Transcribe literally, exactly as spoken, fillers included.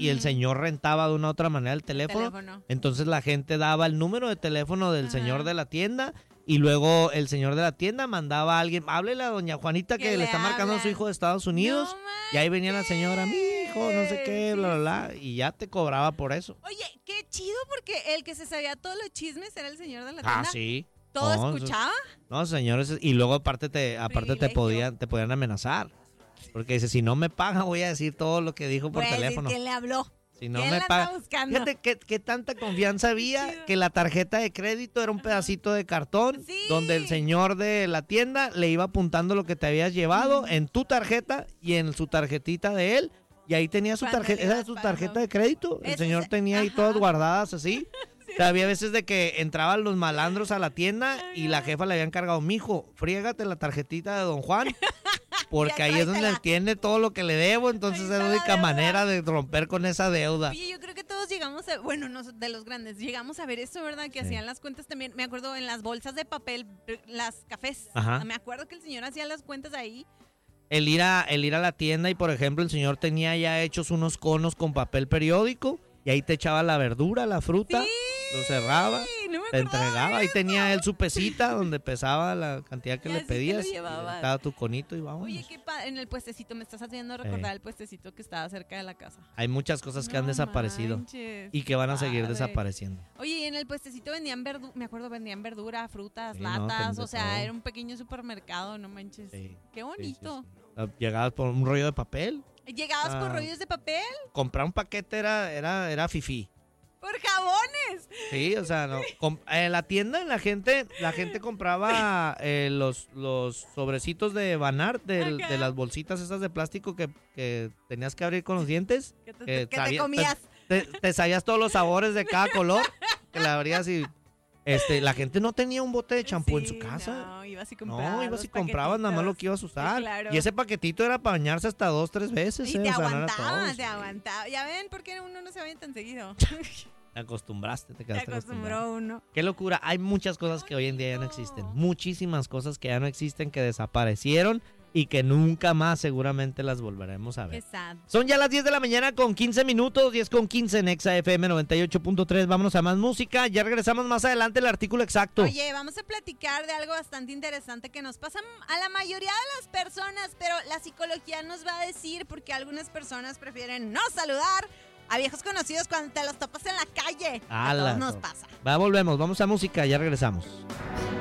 y el señor rentaba de una u otra manera el teléfono. teléfono. Entonces la gente daba el número de teléfono del Ajá. señor de la tienda y luego el señor de la tienda mandaba a alguien, háblele a doña Juanita que, Que le le está marcando a su hablan. hijo de Estados Unidos. No Y ahí venía la señora, mi hijo, no sé qué, Sí, bla, bla, bla, y ya te cobraba por eso. Oye, qué chido porque el que se sabía todos los chismes era el señor de la Ah, tienda. sí. ¿Todo No, escuchaba? No, señores, y luego aparte te aparte te Privilegio. podían te podían amenazar. Porque dice, si no me paga voy a decir todo lo que dijo por Voy a decir teléfono. quién le habló. Si no ¿Quién me la paga. anda buscando? Fíjate que, que tanta confianza había chido. que la tarjeta de crédito era un pedacito de cartón Sí. donde el señor de la tienda le iba apuntando lo que te habías llevado en tu tarjeta y en su tarjetita de él. Y ahí tenía su Cuando tarjeta, le esa ibas es su pagando. tarjeta de crédito. El Ese señor es- tenía ahí ajá. todas guardadas así. O sea, había veces de que entraban los malandros a la tienda y la jefa le había encargado, mijo, friégate la tarjetita de don Juan, porque Ya ahí es donde tráetela. él tiene todo lo que le debo, entonces Ahí es está la la única deuda. manera de romper con esa deuda. Oye, yo creo que todos llegamos a, bueno, no de los grandes, llegamos a ver eso, ¿verdad? Que Sí. hacían las cuentas también. Me acuerdo en las bolsas de papel, las cafés. Ajá. Me acuerdo que el señor hacía las cuentas ahí. El ir, a, el ir a la tienda y, por ejemplo, el señor tenía ya hechos unos conos con papel periódico y ahí te echaba la verdura, la fruta, Sí, lo cerraba, no me te acordaba entregaba. de Ahí eso. tenía él su pesita donde pesaba la cantidad que Y le así te lo pedías. Y llevabas. estaba tu conito y vamos. Oye, qué padre, en el puestecito, me estás haciendo recordar el puestecito que estaba cerca de la casa. Hay muchas cosas que han No desaparecido manches, y que van a qué seguir padre. desapareciendo. Oye, y en el puestecito vendían verdura, me acuerdo, vendían verdura, frutas, Sí, no, latas, de o sea, todo. era un pequeño supermercado, no manches. Sí, Qué sí, bonito. sí, sí. Llegabas por un rollo de papel. Llegabas por Ah. rollos de papel, Comprar un paquete era, era, era fifí. por jabones. Sí, o sea, no. Com- en la tienda la gente, la gente compraba eh, los, los sobrecitos de Banar, del- Ajá. de las bolsitas esas de plástico que, que tenías que abrir con los dientes. Que te, Que que te sabía- comías. Te, te sabías todos los sabores de cada color, que la abrías y... Este, la gente no tenía un bote de champú en Sí, su casa. No, ibas y comprabas. No, ibas los y comprabas nada más lo paquetitos. que ibas a usar. Sí, claro. Y ese paquetito era para bañarse hasta dos, tres veces. Y eh, te o sea, no era aguantaba, todo, te sí. aguantaba. Ya ven por qué uno no se baña tan seguido. Te acostumbraste, te Se quedaste acostumbrado. acostumbró uno. Qué locura, hay muchas cosas que hoy en día ya no existen. Muchísimas cosas que ya no existen, que desaparecieron y que nunca más seguramente las volveremos a Qué ver. sad. Son ya las diez de la mañana con quince minutos, diez con quince en Exa F M noventa y ocho punto tres. Vámonos a más música. Ya regresamos más adelante el artículo exacto. Oye, vamos a platicar de algo bastante interesante que nos pasa a la mayoría de las personas, pero la psicología nos va a decir porque algunas personas prefieren no saludar a viejos conocidos cuando te los topas en la calle. A Ala, todos nos to- pasa. Va, volvemos, vamos a música, ya regresamos.